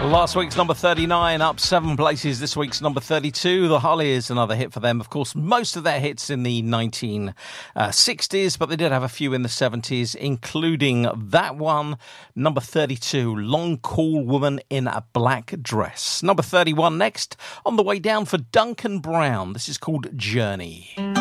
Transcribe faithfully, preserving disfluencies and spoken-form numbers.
Last week's number thirty-nine, up seven places. This week's number thirty-two. The Hollies, another hit for them. Of course, most of their hits in the nineteen sixties, but they did have a few in the seventies, including that one, number thirty-two, Long Cool Woman in a Black Dress. Number thirty-one next, on the way down for Duncan Brown. This is called Journey.